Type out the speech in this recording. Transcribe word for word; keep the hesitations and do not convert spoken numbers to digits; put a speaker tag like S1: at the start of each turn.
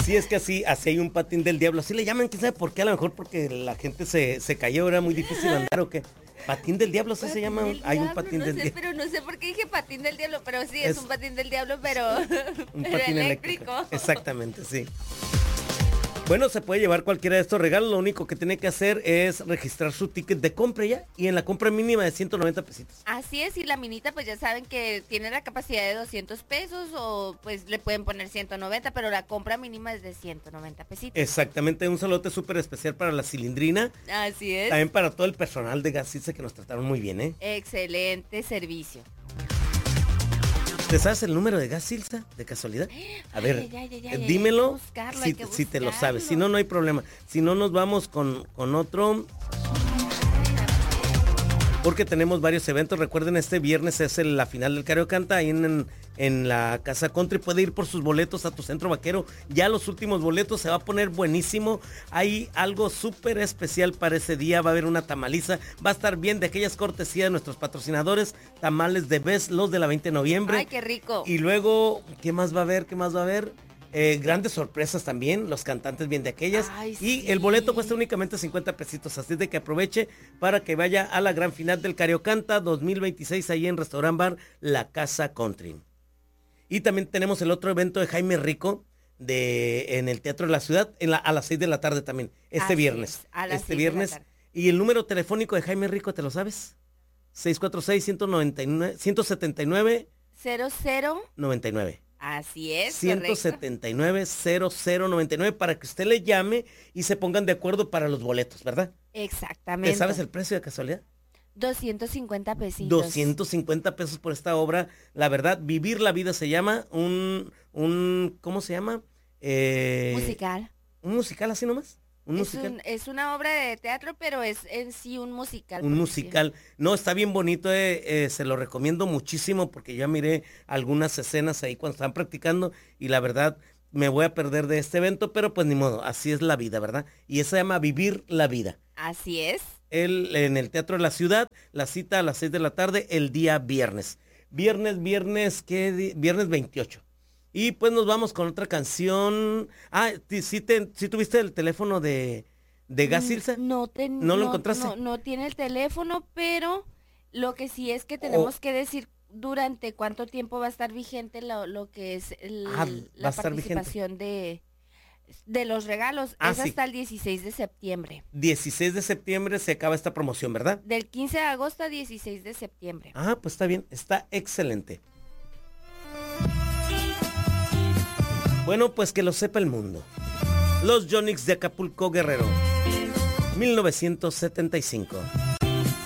S1: Sí, es que así, así hay un patín del diablo. Así le llaman, quién sabe por qué, a lo mejor porque la gente se, se cayó, era muy difícil andar o qué. Patín del diablo, así se llama. Hay un patín
S2: no
S1: del
S2: sé,
S1: diablo.
S2: pero no sé por qué dije patín del diablo, pero sí, es,
S1: Es-
S2: un patín del diablo, pero,
S1: Un
S2: pero
S1: patín
S2: eléctrico.
S1: eléctrico. Exactamente, sí. Bueno, se puede llevar cualquiera de estos regalos. Lo único que tiene que hacer es registrar su ticket de compra ya. Y en la compra mínima de ciento noventa pesitos.
S2: Así es, y la minita pues ya saben que tiene la capacidad de doscientos pesos o pues le pueden poner ciento noventa, pero la compra mínima es de ciento noventa pesitos.
S1: Exactamente, un saludote súper especial para la Cilindrina.
S2: Así es.
S1: También para todo el personal de Gasitza que nos trataron muy bien, ¿eh?
S2: Excelente servicio.
S1: ¿Te sabes el número de Gasitza, de casualidad? A ver,
S2: Ay, ay, ay, ay,
S1: eh,
S2: ay,
S1: dímelo
S2: hay que buscarlo, hay
S1: si,
S2: que
S1: si te lo sabes. Si
S2: buscarlo.
S1: no, no hay problema. Si no, nos vamos con, con otro. Porque tenemos varios eventos. Recuerden, este viernes es el- la final del Cariocanta ahí en, en, en la Casa Country. Puede ir por sus boletos a tu centro vaquero. Ya los últimos boletos, se va a poner buenísimo. Hay algo súper especial para ese día. Va a haber una tamaliza. Va a estar bien de aquellas cortesías de nuestros patrocinadores. Tamales de Best, los de la veinte de noviembre.
S2: Ay, qué rico.
S1: Y luego, ¿qué más va a haber? ¿Qué más va a haber? Eh, grandes sorpresas también, los cantantes bien de aquellas.
S2: Ay,
S1: y
S2: sí.
S1: el boleto cuesta únicamente cincuenta pesitos, así de que aproveche para que vaya a la gran final del Cariocanta dos mil veintiséis ahí en Restaurant Bar La Casa Country. Y también tenemos el otro evento de Jaime Rico de, en el Teatro de la Ciudad en la- a las seis de la tarde también, este
S2: Así
S1: viernes.
S2: es, a las
S1: este
S2: seis de la
S1: viernes.
S2: tarde.
S1: Y el número telefónico de Jaime Rico, ¿te lo sabes? seis cuatro seis, uno nueve nueve, uno siete nueve,
S2: Cero, cero.
S1: noventa y nueve.
S2: Así es,
S1: ciento
S2: correcto.
S1: setenta y nueve, cero cero noventa y nueve para que usted le llame y se pongan de acuerdo para los boletos, ¿verdad?
S2: Exactamente.
S1: ¿Te sabes el precio de casualidad?
S2: doscientos cincuenta pesitos.
S1: doscientos cincuenta pesos por esta obra. La verdad, Vivir la Vida se llama un, un ¿cómo se llama? Eh,
S2: Musical.
S1: Un musical así nomás. Un
S2: Es,
S1: musical.
S2: un- es una obra de teatro, pero es en sí un musical.
S1: Un
S2: porque sí.
S1: musical. No, está bien bonito, eh, eh, se lo recomiendo muchísimo porque ya miré algunas escenas ahí cuando estaban practicando y la verdad me voy a perder de este evento, pero pues ni modo, así es la vida, ¿verdad? Y eso se llama Vivir la Vida.
S2: Así es.
S1: El, en el Teatro de la Ciudad, la cita a las seis de la tarde el día viernes. Viernes, viernes, ¿qué? di- Viernes veintiocho. Y pues nos vamos con otra canción. Ah, ti- ¿sí, te, sí tuviste el teléfono de, de Gas Ilsa?
S2: Mm, No, te-
S1: ¿No lo encontraste?
S2: No, no tiene el teléfono, pero lo que sí es que tenemos
S1: Oh.
S2: que decir durante cuánto tiempo va a estar vigente lo, lo que es el-
S1: Ah, va
S2: la
S1: a estar vigente.
S2: participación de, de los regalos.
S1: Ah,
S2: es
S1: sí.
S2: hasta el dieciséis de septiembre.
S1: dieciséis de septiembre se acaba esta promoción, ¿verdad?
S2: Del quince de agosto a dieciséis de septiembre.
S1: Ah, pues está bien, está excelente. Bueno, pues que lo sepa el mundo. Los Yonix de Acapulco, Guerrero. mil novecientos setenta y cinco.